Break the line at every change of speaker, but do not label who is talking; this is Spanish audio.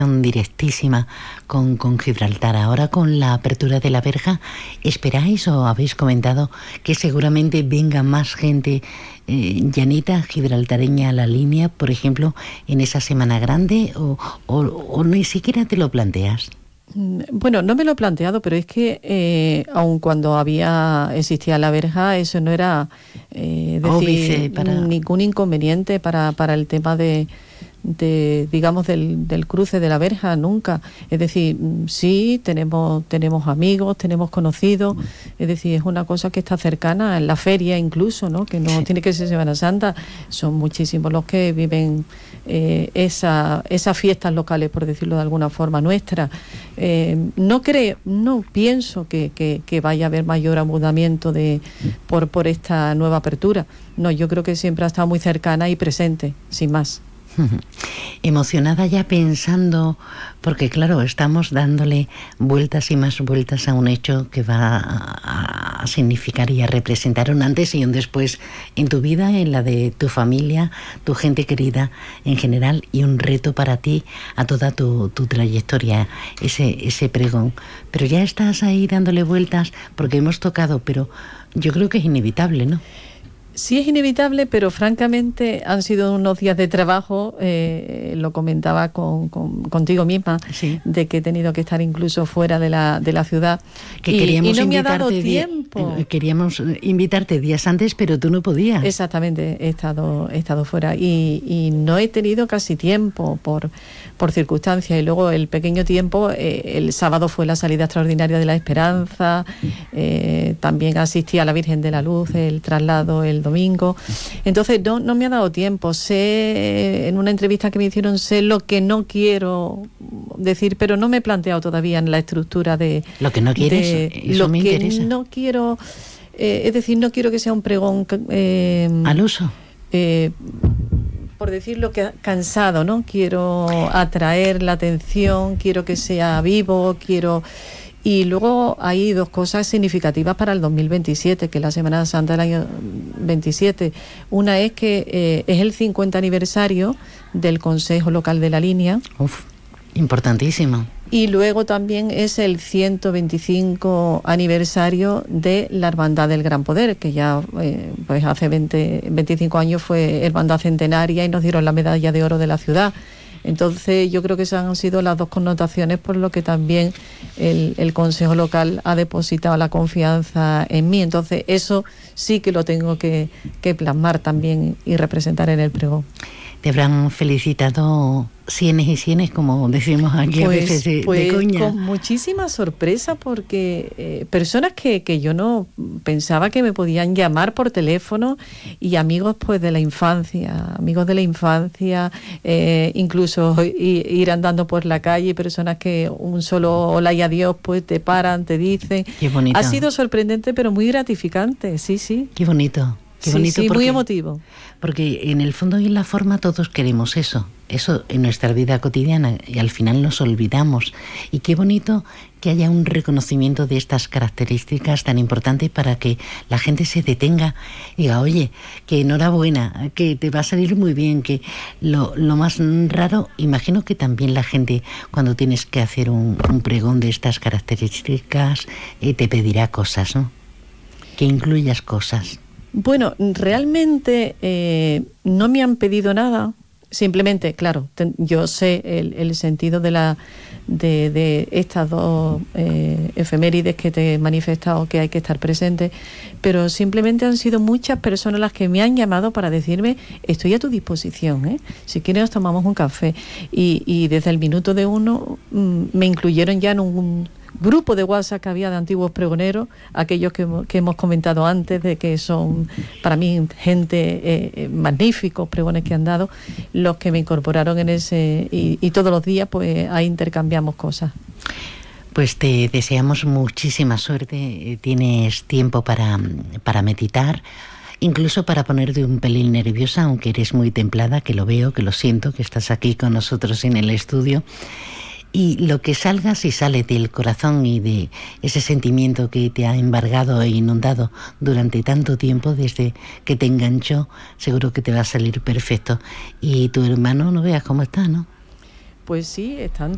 directísima con Gibraltar. Ahora con la apertura de la verja, ¿esperáis o habéis comentado que seguramente venga más gente llanita, gibraltareña a la línea, por ejemplo, en esa Semana Grande o ni siquiera te lo planteas?
Bueno, no me lo he planteado, pero es que aun cuando existía la verja, eso no era ningún inconveniente para el tema digamos del cruce de la verja, nunca. Es decir, sí, tenemos amigos, tenemos conocidos, es decir, es una cosa que está cercana en la feria incluso, ¿no? Que no tiene que ser Semana Santa, son muchísimos los que viven esas fiestas locales, por decirlo de alguna forma, nuestras. No pienso que vaya a haber mayor abundamiento por esta nueva apertura. No, yo creo que siempre ha estado muy cercana y presente, sin más.
Emocionada ya pensando, porque claro, estamos dándole vueltas y más vueltas a un hecho que va a significar y a representar un antes y un después en tu vida, en la de tu familia, tu gente querida en general, y un reto para ti a toda tu trayectoria, ese pregón. Pero ya estás ahí dándole vueltas porque hemos tocado, pero yo creo que es inevitable, ¿no?
Sí, es inevitable, pero francamente han sido unos días de trabajo, lo comentaba contigo misma, sí, de que he tenido que estar incluso fuera de la ciudad,
que y no me ha dado tiempo. Queríamos invitarte días antes, pero tú no podías.
Exactamente, he estado fuera y no he tenido casi tiempo por circunstancias, y luego el pequeño tiempo, el sábado fue la salida extraordinaria de la Esperanza, también asistí a la Virgen de la Luz, el traslado el domingo, entonces no me ha dado tiempo. Sé, en una entrevista que me hicieron, sé lo que no quiero decir, pero no me he planteado todavía en la estructura de
lo que no quieres, eso me interesa.
No quiero, es decir, no quiero que sea un pregón
al uso,
por decirlo, que cansado, ¿no? Quiero atraer la atención, quiero que sea vivo, Y luego hay dos cosas significativas para el 2027, que es la Semana Santa del año 27. Una es que es el 50 aniversario del Consejo Local de la Línea.
Uf, importantísimo.
Y luego también es el 125 aniversario de la Hermandad del Gran Poder, que ya pues hace 25 años fue hermandad centenaria y nos dieron la medalla de oro de la ciudad. Entonces yo creo que esas han sido las dos connotaciones por lo que también el Consejo Local ha depositado la confianza en mí. Entonces eso sí que lo tengo que plasmar también y representar en el pregón.
Te habrán felicitado cienes y cienes, como decimos aquí, pues, a veces de coña.
Con muchísima sorpresa, porque personas que yo no pensaba que me podían llamar por teléfono, y amigos pues de la infancia, incluso ir andando por la calle, personas que un solo hola y adiós pues te paran, te dicen.
Qué bonito.
Ha sido sorprendente, pero muy gratificante, sí.
Qué bonito. Qué bonito,
sí, muy emotivo.
Porque en el fondo y en la forma todos queremos eso en nuestra vida cotidiana, y al final nos olvidamos. Y qué bonito que haya un reconocimiento de estas características tan importantes para que la gente se detenga y diga, oye, que enhorabuena, que te va a salir muy bien, que lo más raro, imagino que también la gente, cuando tienes que hacer un pregón de estas características, te pedirá cosas, ¿no? Que incluyas cosas.
Bueno, realmente no me han pedido nada. Simplemente, claro, yo sé el sentido de estas dos efemérides que te he manifestado, que hay que estar presentes, pero simplemente han sido muchas personas las que me han llamado para decirme, estoy a tu disposición, ¿eh? Si quieres nos tomamos un café. Y desde el minuto de uno me incluyeron ya en un grupo de WhatsApp que había de antiguos pregoneros, aquellos que hemos comentado antes, de que son para mí gente magníficos pregones que han dado, los que me incorporaron en ese, y todos los días pues ahí intercambiamos cosas.
Pues te deseamos muchísima suerte, tienes tiempo para meditar, incluso para ponerte un pelín nerviosa, aunque eres muy templada, que lo veo, que lo siento, que estás aquí con nosotros en el estudio. Y lo que salga, si sale del corazón y de ese sentimiento que te ha embargado e inundado durante tanto tiempo, desde que te enganchó, seguro que te va a salir perfecto. Y tu hermano, no veas cómo está, ¿no?
Pues sí, están